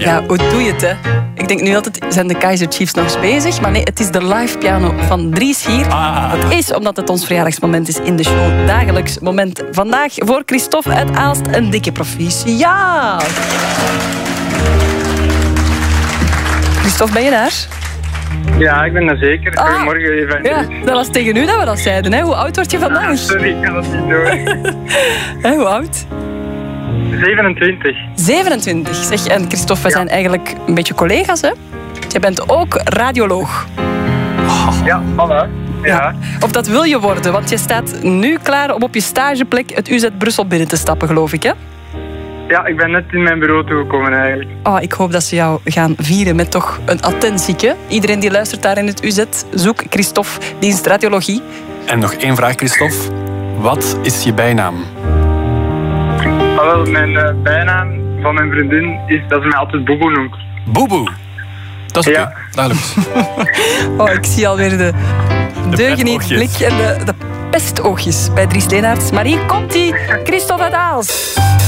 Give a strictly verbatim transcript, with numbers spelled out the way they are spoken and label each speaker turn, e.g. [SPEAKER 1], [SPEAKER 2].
[SPEAKER 1] Ja, hoe doe je het, hè? Ik denk nu altijd, zijn de Kaizer Chiefs nog eens bezig? Maar nee, het is de live piano van Dries hier.
[SPEAKER 2] Ah.
[SPEAKER 1] Het is omdat het ons verjaardagsmoment is in de show. Dagelijks moment. Vandaag voor Christophe uit Aalst een dikke proficiat. Christophe, ben je daar?
[SPEAKER 3] Ja, ik ben er zeker.
[SPEAKER 1] Ah.
[SPEAKER 3] Goedemorgen, Evan.
[SPEAKER 1] Ja, dat was tegen u dat we dat zeiden. Hè? Hoe oud word je vandaag?
[SPEAKER 3] Sorry, ik kan dat niet doen.
[SPEAKER 1] Hè, hoe oud?
[SPEAKER 3] zevenentwintig.
[SPEAKER 1] zevenentwintig. Zeg, en Christophe, we
[SPEAKER 3] Ja.
[SPEAKER 1] zijn eigenlijk een beetje collega's, hè? Je bent ook radioloog.
[SPEAKER 3] Ja, voilà. Ja.
[SPEAKER 1] Of dat wil je worden, want je staat nu klaar om op je stageplek het U Z Brussel binnen te stappen, geloof ik, hè?
[SPEAKER 3] ja, ik ben net in mijn bureau toegekomen eigenlijk.
[SPEAKER 1] Oh, ik hoop dat ze jou gaan vieren met toch een attentieke. Iedereen die luistert daar in het U Z, zoek Christophe, dienst radiologie.
[SPEAKER 2] En nog één vraag, Christophe. Wat is je bijnaam?
[SPEAKER 3] Ah, wel, mijn uh, bijnaam van mijn vriendin is dat ze mij altijd Boeboe noemt.
[SPEAKER 2] Boeboe. Dat is oké,
[SPEAKER 3] Ja.
[SPEAKER 2] duidelijk.
[SPEAKER 1] Oh, ik zie alweer de deugeniet
[SPEAKER 2] petoogjes.
[SPEAKER 1] blik en de, de pestoogjes bij Dries Leenaerts. Maar hier komt hij, Christophe uit Aalst.